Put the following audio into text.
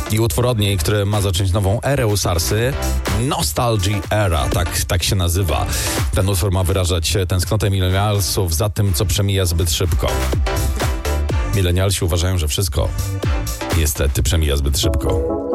I utwór od niej, który ma zacząć nową erę u Sarsy, Nostalgia Era, tak się nazywa. Ten utwór ma wyrażać tęsknotę milenialsów za tym, co przemija zbyt szybko. Milenialsi uważają, że wszystko niestety przemija zbyt szybko.